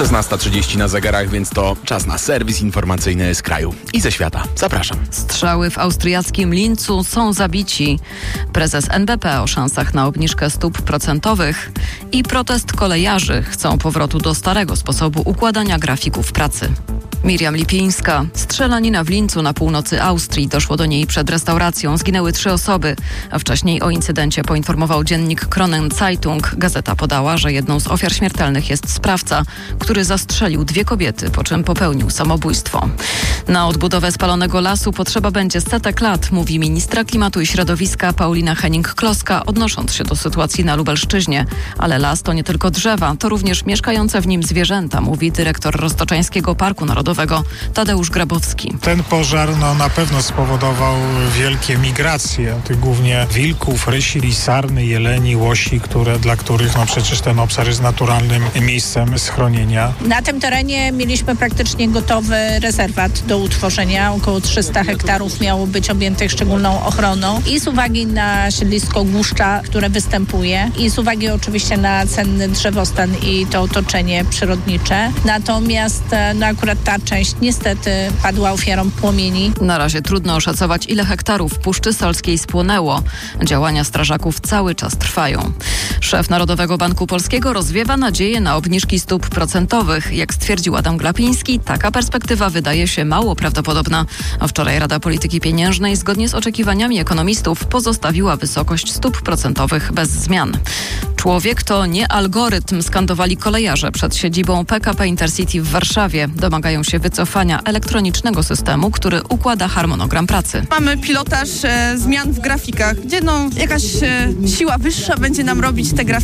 16:30 na zegarach, więc to czas na serwis informacyjny z kraju i ze świata. Zapraszam. Strzały w austriackim Lincu są zabici. Prezes NBP o szansach na obniżkę stóp procentowych i protest kolejarzy chcą powrotu do starego sposobu układania grafików pracy. Miriam Lipińska. Strzelanina w Lincu na północy Austrii. Doszło do niej przed restauracją. Zginęły 3 osoby. A wcześniej o incydencie poinformował dziennik Kronen Zeitung. Gazeta podała, że jedną z ofiar śmiertelnych jest sprawca, który zastrzelił 2 kobiety, po czym popełnił samobójstwo. Na odbudowę spalonego lasu potrzeba będzie setek lat, mówi ministra klimatu i środowiska Paulina Henning-Kloska, odnosząc się do sytuacji na Lubelszczyźnie. Ale las to nie tylko drzewa, to również mieszkające w nim zwierzęta, mówi dyrektor Roztoczańskiego Parku Narodowego Tadeusz Grabowski. Ten pożar na pewno spowodował wielkie migracje, tych głównie wilków, rysi, sarny, jeleni, łosi, dla których przecież ten obszar jest naturalnym miejscem schronienia. Na tym terenie mieliśmy praktycznie gotowy rezerwat do utworzenia. Około 300 hektarów miało być objętych szczególną ochroną i z uwagi na siedlisko Głuszcza, które występuje i z uwagi oczywiście na cenny drzewostan i to otoczenie przyrodnicze. Natomiast akurat ta część niestety padła ofiarą płomieni. Na razie trudno oszacować, ile hektarów Puszczy Solskiej spłonęło. Działania strażaków cały czas trwają. Szef Narodowego Banku Polskiego rozwiewa nadzieję na obniżki stóp procentowych. Jak stwierdził Adam Glapiński, taka perspektywa wydaje się mało prawdopodobna. A wczoraj Rada Polityki Pieniężnej zgodnie z oczekiwaniami ekonomistów pozostawiła wysokość stóp procentowych bez zmian. Człowiek to nie algorytm, skandowali kolejarze przed siedzibą PKP Intercity w Warszawie. Domagają się wycofania elektronicznego systemu, który układa harmonogram pracy. Mamy pilotaż zmian w grafikach, gdzie jakaś siła wyższa będzie nam robić te grafiki.